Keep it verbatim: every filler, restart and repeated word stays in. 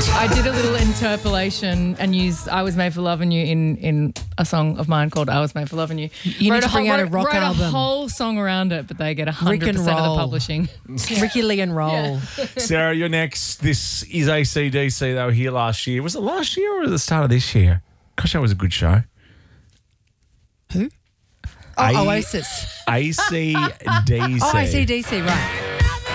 I did a little interpolation and used I Was Made for Loving You in, in a song of mine called I Was Made for Loving You. You need to bring whole, out a wrote, rock wrote album. a whole song around it, but they get one hundred percent of the roll. publishing. Ricky Lee and roll. Yeah. Sarah, you're next. This is A C D C. They were here last year. Was it last year or at the start of this year? Gosh, that was a good show. Who? Oh, A- Oasis. A C D C. Oh, A C D C, right.